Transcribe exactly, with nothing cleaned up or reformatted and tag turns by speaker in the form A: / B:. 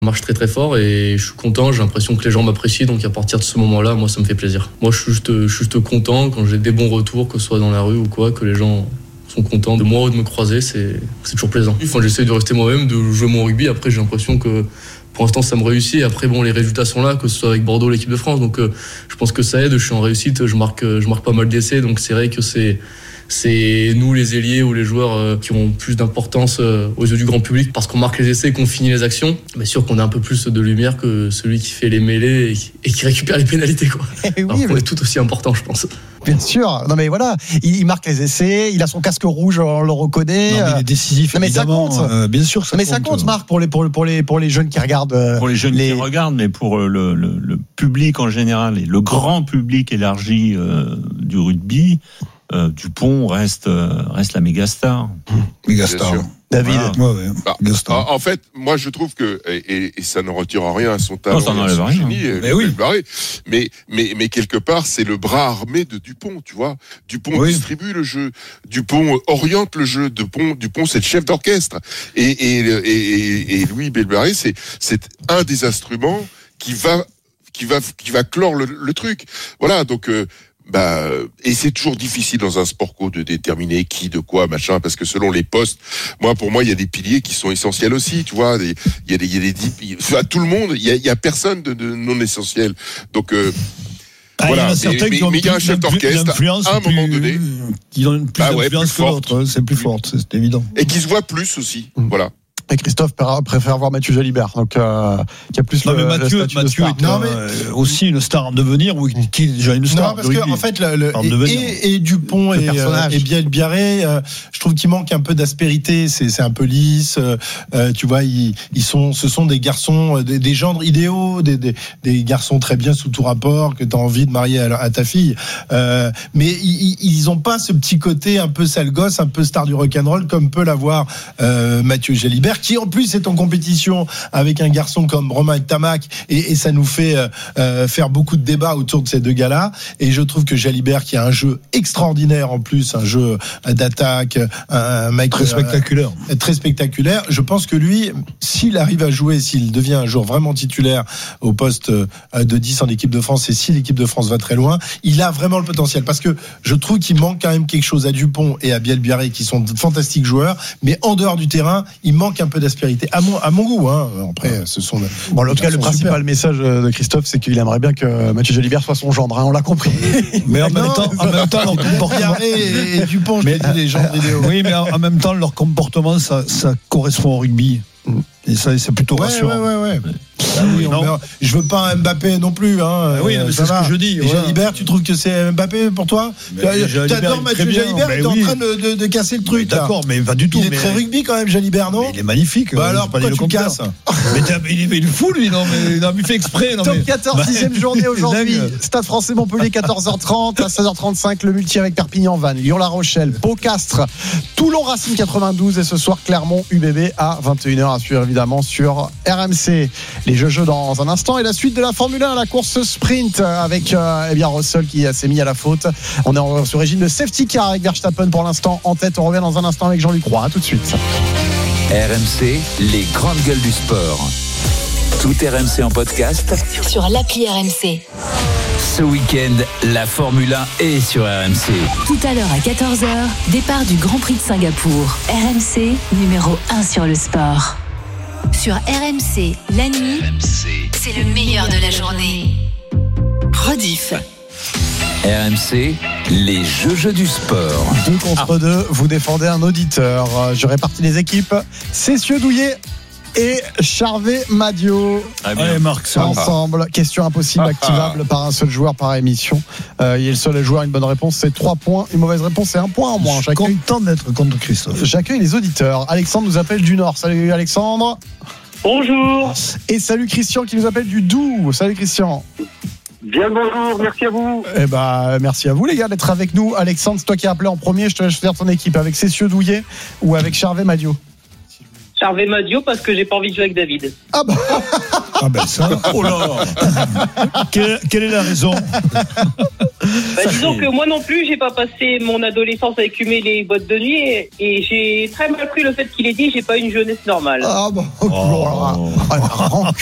A: On marche très très fort et je suis content, j'ai l'impression que les gens m'apprécient, donc à partir de ce moment-là, moi ça me fait plaisir. Moi je suis juste, je suis juste content quand j'ai des bons retours, que ce soit dans la rue ou quoi, que les gens sont contents de moi ou de me croiser, c'est, c'est toujours plaisant. Enfin, j'essaie de rester moi-même, de jouer mon rugby, après j'ai l'impression que pour l'instant ça me réussit, après bon les résultats sont là, que ce soit avec Bordeaux l'équipe de France, donc euh, je pense que ça aide, je suis en réussite, je marque, je marque pas mal d'essais, donc c'est vrai que c'est... C'est nous les ailiers ou les joueurs euh, qui ont plus d'importance euh, aux yeux du grand public parce qu'on marque les essais et qu'on finit les actions. Mais sûr qu'on a un peu plus de lumière que celui qui fait les mêlées et qui, et qui récupère les pénalités, quoi.
B: Oui,
A: Alors qu'on
B: mais...
A: est tout aussi important, je pense.
B: Bien sûr. Non mais voilà, il, il marque les essais, il a son casque rouge, on le reconnaît.
C: Non, mais il est décisif, non, mais évidemment.
B: Ça compte.
C: Euh, bien sûr, ça
B: mais
C: compte.
B: ça compte, Marc, pour les pour pour les pour les jeunes qui regardent. Euh,
D: pour les jeunes les... qui regardent, mais pour le, le, le public en général et le grand public élargi euh, du rugby. Euh, Dupont reste euh, reste la méga star.
C: Méga star.
B: David.
C: Voilà. Ouais, ouais.
E: Bah, en, en fait, moi je trouve que et, et ça ne retire rien à son talent,
D: non, ça n'enlève
E: son
D: rien.
E: génie,
C: Mais oui.
E: mais mais mais quelque part c'est le bras armé de Dupont, tu vois. Dupont oui. distribue le jeu, Dupont oriente le jeu, Dupont Dupont c'est le chef d'orchestre et et et, et Louis Belbarré c'est c'est un des instruments qui va qui va qui va clore le, le truc. Voilà, donc euh, Bah, et c'est toujours difficile dans un sport co de déterminer qui, de quoi, machin, parce que selon les postes, moi, pour moi, il y a des piliers qui sont essentiels aussi, tu vois, il y a des, il y a des, il y a tout le monde, il y a, il y a personne de, de non essentiel. Donc, euh,
C: ah,
E: voilà.
C: Il y en a
E: mais, mais, mais il y a un chef d'orchestre, à un moment
C: plus,
E: donné,
C: qui ont plus
E: bah ouais,
C: d'influence
E: plus
C: que l'autre, c'est plus forte, c'est évident.
E: Et qui se voit plus aussi, mmh. voilà.
B: Et Christophe préfère voir Mathieu Jalibert, donc euh, qui a plus
C: non,
B: le,
C: mais Mathieu,
B: le statut
C: Mathieu
B: de star.
C: est non, mais euh, aussi une star en devenir ou qui est déjà une star.
F: Non, parce que en fait, le, le, et, et, et Dupont
B: le
F: et, euh, et Bielbiarré, euh, je trouve qu'il manque un peu d'aspérité. C'est, c'est un peu lisse. Euh, tu vois, ils, ils sont, ce sont des garçons, des, des gendres idéaux, des, des, des garçons très bien sous tout rapport que tu as envie de marier à, à ta fille. Euh, mais ils, ils ont pas ce petit côté un peu sale gosse, un peu star du rock'n'roll comme peut l'avoir euh, Mathieu Jalibert, qui en plus est en compétition avec un garçon comme Romain Tamac et, et ça nous fait euh, faire beaucoup de débats autour de ces deux gars-là. Et je trouve que Jalibert, qui a un jeu extraordinaire en plus, un jeu d'attaque, un mec
C: très spectaculaire,
F: euh, très spectaculaire. Je pense que lui, s'il arrive à jouer, s'il devient un joueur vraiment titulaire au poste de dix en équipe de France, et si l'équipe de France va très loin, il a vraiment le potentiel. Parce que je trouve qu'il manque quand même quelque chose à Dupont et à Bielbiarré, qui sont de fantastiques joueurs, mais en dehors du terrain, il manque un peu d'aspérité. À mon, à mon goût, hein. Après, ce sont.
B: Bon, en tout cas, le principal super. message de Christophe, c'est qu'il aimerait bien que Mathieu Jalibert soit son gendre, hein, on l'a compris.
C: Mais en même temps, en même temps, leur comportement.
F: Et, et Dupont, je mais, dis les gens vidéo.
C: Oui, mais en, en même temps, leur comportement, ça, ça correspond au rugby. Et ça, c'est plutôt
F: ouais,
C: rassurant.
F: Ouais, ouais, ouais. Ah oui, on, je veux pas un Mbappé non plus. Hein.
C: Oui, mais c'est
F: va.
C: ce que je dis.
F: Et voilà. Jalibert, tu trouves que c'est Mbappé pour toi? Tu adores Mathieu Jalibert, tu es oui. en train de, de, de casser le truc.
C: Mais d'accord, mais pas du tout.
F: Il est
C: mais...
F: très rugby quand même, Jalibert, non?
C: Mais il est magnifique.
F: Bah alors, pourquoi tu casses?
C: Mais il est fou, lui, non, mais non, il fait exprès. Non,
B: Top
C: mais...
B: quatorze, sixième journée aujourd'hui. Stade Français Montpellier, quatorze heures trente, à seize heures trente-cinq, le multi avec Perpignan, Vannes, Lyon-La Rochelle, Pau-Castres, Toulon Racing quatre-vingt-douze et ce soir Clermont U B B à vingt et une heures à suivre évidemment sur R M C. Les jeux dans un instant et la suite de la Formule un, la course sprint avec euh, eh bien Russell qui s'est mis à la faute. On est en, sur régime de safety car avec Verstappen pour l'instant en tête. On revient dans un instant avec Jean-Luc Roy. À tout de suite.
G: R M C, les grandes gueules du sport. Tout R M C en podcast
H: sur l'appli R M C.
G: Ce week-end, la Formule un est sur R M C.
H: Tout à l'heure à quatorze heures, départ du Grand Prix de Singapour. R M C, numéro un sur le sport. Sur R M C, la nuit, R M C. C'est le meilleur de la journée. Rediff.
G: R M C, les jeux du sport.
B: Deux contre ah. deux, vous défendez un auditeur. Je répartis les équipes. Cessieux Douillet et Charvet Madio.
C: Allez, Marc,
B: ensemble. Question impossible, activable par un seul joueur par émission. Euh, il est le seul à jouer à une bonne réponse, c'est trois points. Une mauvaise réponse, c'est un point en moins.
C: Je suis content d'être contre Christophe.
B: J'accueille les auditeurs. Alexandre nous appelle du Nord. Salut Alexandre.
I: Bonjour.
B: Et salut Christian qui nous appelle du Doubs. Salut Christian.
I: Bien le bonjour, merci à vous.
B: Eh ben, merci à vous les gars d'être avec nous. Alexandre, c'est toi qui as appelé en premier. Je te laisse faire ton équipe avec Cessieux Douillet ou avec Charvet Madio.
I: Charvet Madio parce que j'ai pas envie de jouer avec David.
B: Ah bah
C: ah ben ça. Oh là. quelle, quelle est la raison?
I: Bah, disons que moi non plus, j'ai pas passé mon adolescence à écumer les boîtes de nuit et, et j'ai très mal pris le fait qu'il ait dit j'ai pas une jeunesse normale.
B: Ah bon, oh. Oh.